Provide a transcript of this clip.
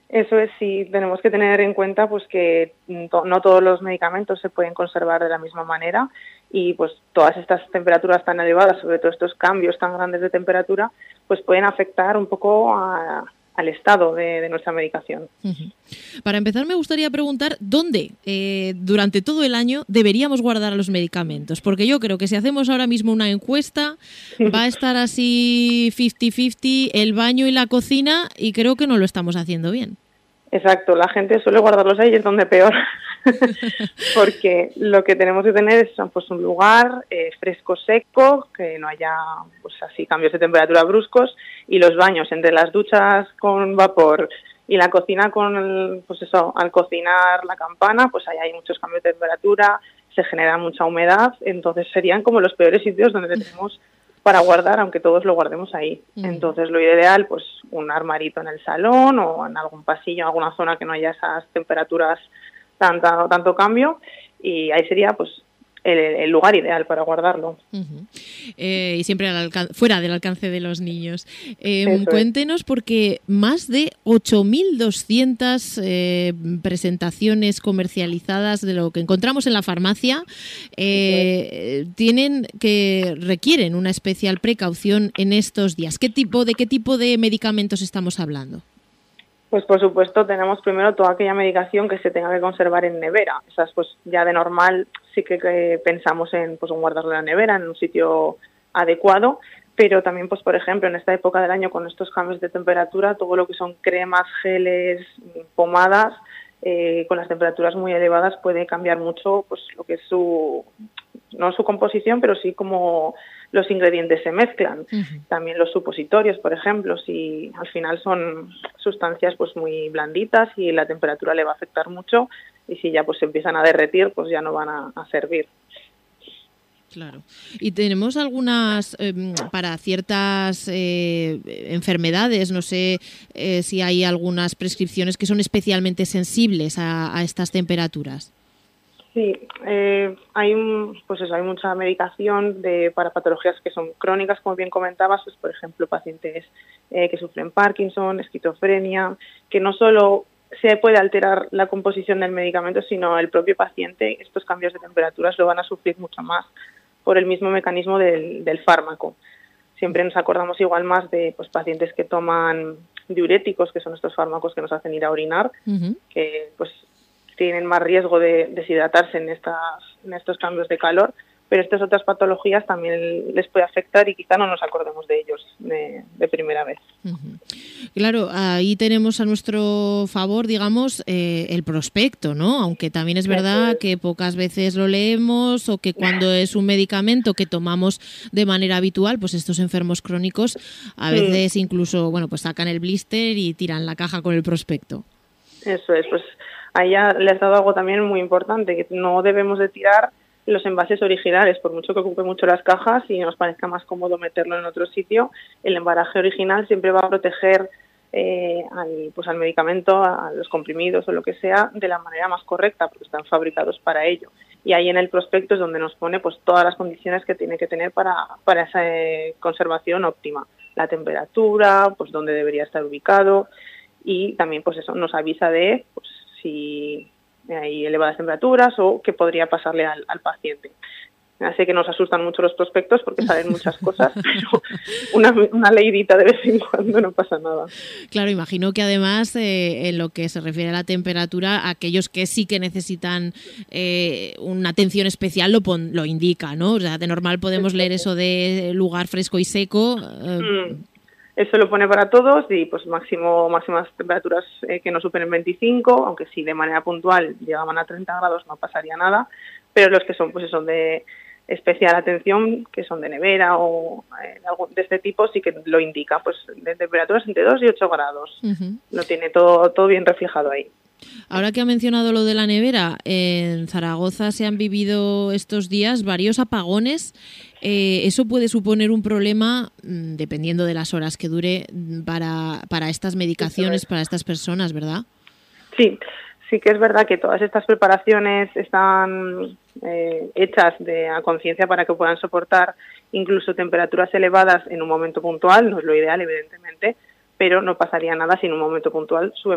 Eso es, sí, tenemos que tener en cuenta pues que no todos los medicamentos se pueden conservar de la misma manera y pues todas estas temperaturas tan elevadas, sobre todo estos cambios tan grandes de temperatura, pues pueden afectar un poco al estado de nuestra medicación. Uh-huh. Para empezar, me gustaría preguntar dónde durante todo el año deberíamos guardar los medicamentos, porque yo creo que si hacemos ahora mismo una encuesta va a estar así 50-50 el baño y la cocina y creo que no lo estamos haciendo bien. Exacto, la gente suele guardarlos ahí, es donde peor, porque lo que tenemos que tener es pues, un lugar fresco, seco, que no haya pues así cambios de temperatura bruscos, y los baños entre las duchas con vapor y la cocina pues eso, al cocinar la campana, pues ahí hay muchos cambios de temperatura, se genera mucha humedad, entonces serían como los peores sitios donde tenemos para guardar, aunque todos lo guardemos ahí. Entonces lo ideal, pues un armarito en el salón o en algún pasillo, en alguna zona que no haya esas temperaturas tanto cambio, y ahí sería pues el lugar ideal para guardarlo. Uh-huh. Y siempre fuera del alcance de los niños. Cuéntenos, porque más de 8.200 presentaciones comercializadas de lo que encontramos en la farmacia requieren una especial precaución en estos días. ¿De qué tipo de medicamentos estamos hablando? Pues por supuesto tenemos primero toda aquella medicación que se tenga que conservar en nevera. Esas pues ya de normal sí que pensamos en pues guardarla en la nevera, en un sitio adecuado, pero también pues por ejemplo en esta época del año con estos cambios de temperatura, todo lo que son cremas, geles, pomadas, con las temperaturas muy elevadas puede cambiar mucho pues lo que es no su composición, pero sí como los ingredientes se mezclan. Uh-huh. También los supositorios, por ejemplo, si al final son sustancias pues muy blanditas y la temperatura le va a afectar mucho, y si ya pues se empiezan a derretir, pues ya no van a servir. Claro. Y tenemos algunas para ciertas enfermedades, no sé si hay algunas prescripciones que son especialmente sensibles a estas temperaturas. Sí, hay mucha medicación para patologías que son crónicas, como bien comentabas, pues, por ejemplo, pacientes que sufren Parkinson, esquizofrenia, que no solo se puede alterar la composición del medicamento, sino el propio paciente, estos cambios de temperaturas lo van a sufrir mucho más por el mismo mecanismo del fármaco. Siempre nos acordamos igual más de pues, pacientes que toman diuréticos, que son estos fármacos que nos hacen ir a orinar, uh-huh. que pues tienen más riesgo de deshidratarse en estos cambios de calor, pero estas otras patologías también les puede afectar y quizá no nos acordemos de ellos de primera vez. Uh-huh. Claro, ahí tenemos a nuestro favor, digamos, el prospecto, ¿no? Aunque también es verdad que pocas veces lo leemos, o que cuando es un medicamento que tomamos de manera habitual, pues estos enfermos crónicos a veces incluso, bueno, pues sacan el blister y tiran la caja con el prospecto. Eso es, pues ahí ya le has dado algo también muy importante, que no debemos de tirar los envases originales, por mucho que ocupe mucho las cajas y nos parezca más cómodo meterlo en otro sitio, el embalaje original siempre va a proteger al medicamento, a los comprimidos o lo que sea, de la manera más correcta, porque están fabricados para ello. Y ahí en el prospecto es donde nos pone pues todas las condiciones que tiene que tener para esa conservación óptima. La temperatura, pues dónde debería estar ubicado, y también pues eso nos avisa de pues, si hay elevadas temperaturas o qué podría pasarle al paciente. Así que nos asustan mucho los prospectos porque salen muchas cosas, pero una leidita de vez en cuando no pasa nada. Claro, imagino que además en lo que se refiere a la temperatura, aquellos que sí que necesitan una atención especial lo indica, ¿no? O sea, de normal podemos leer eso de lugar fresco y seco. Eso lo pone para todos y pues máximas temperaturas que no superen 25, aunque si de manera puntual llegaban a 30 grados no pasaría nada, pero los que son pues son de especial atención, que son de nevera o de este tipo, sí que lo indica, pues de temperaturas entre 2 y 8 grados. Uh-huh. Lo tiene todo bien reflejado ahí. Ahora que ha mencionado lo de la nevera, en Zaragoza se han vivido estos días varios apagones. Eso puede suponer un problema, dependiendo de las horas que dure, para estas medicaciones, para estas personas, ¿verdad? Sí que es verdad que todas estas preparaciones están hechas a conciencia para que puedan soportar incluso temperaturas elevadas en un momento puntual. No es lo ideal, evidentemente, pero no pasaría nada si en un momento puntual sube